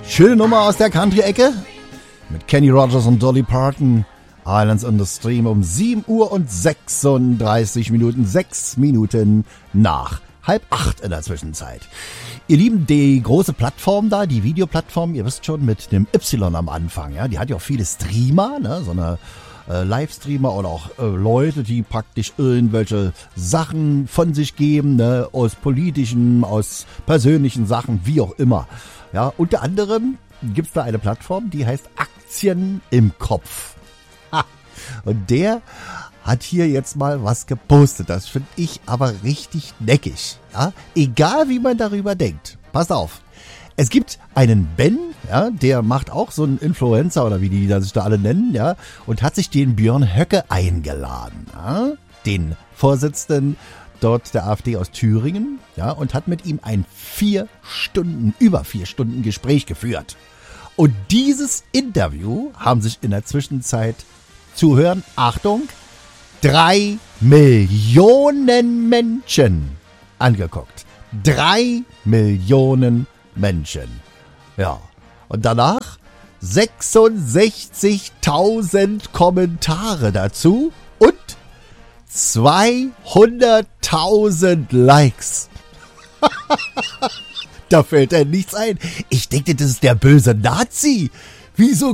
Schöne Nummer aus der Country-Ecke mit Kenny Rogers und Dolly Parton. Islands on the Stream um 7 Uhr und 36 Minuten, 6 Minuten nach 7:30 in der Zwischenzeit. Ihr Lieben, die große Plattform da, die Videoplattform, ihr wisst schon, mit dem Y am Anfang, ja, die hat ja auch viele Streamer, ne, so eine Livestreamer oder auch Leute, die praktisch irgendwelche Sachen von sich geben, ne, aus politischen, aus persönlichen Sachen, wie auch immer. Ja, unter anderem gibt's da eine Plattform, die heißt Aktien im Kopf. Ha. Und der hat hier jetzt mal was gepostet. Das finde ich aber richtig neckig. Ja? Egal wie man darüber denkt. Passt auf. Es gibt einen Ben, ja, der macht auch so einen Influencer oder wie die sich da alle nennen, ja, und hat sich den Björn Höcke eingeladen, ja, den Vorsitzenden dort der AfD aus Thüringen, ja, und hat mit ihm ein über 4 Stunden Gespräch geführt. Und dieses Interview haben sich in der Zwischenzeit zuhören, Achtung, 3 Millionen Menschen angeguckt. 3 Millionen Menschen. Ja. Und danach 66.000 Kommentare dazu und 200.000 Likes. Da fällt einem nichts ein. Ich denke, das ist der böse Nazi. Wieso